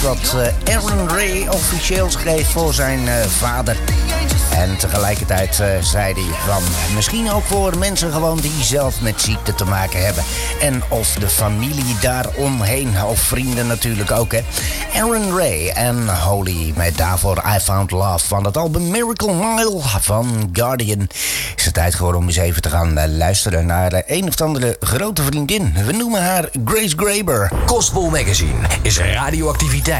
wat Aaron Ray officieel schreef voor zijn vader. En tegelijkertijd zei hij van misschien ook voor mensen gewoon die zelf met ziekte te maken hebben. En of de familie daaromheen, of vrienden natuurlijk ook, hè. Aaron Ray en Holy met daarvoor I Found Love van het album Miracle Mile van Guardian. Is het tijd geworden om eens even te gaan luisteren naar een of andere grote vriendin. We noemen haar Grace Graber. Gospel Magazine is radioactiviteit.